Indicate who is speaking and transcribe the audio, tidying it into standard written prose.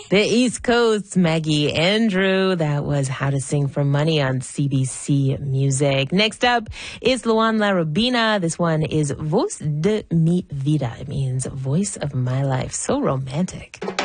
Speaker 1: The East Coast, Maggie Andrew. That was How to Sing for Money on CBC Music. Next up is Luan Larobina. This one is Voz de mi vida. It means voice of my life. So romantic.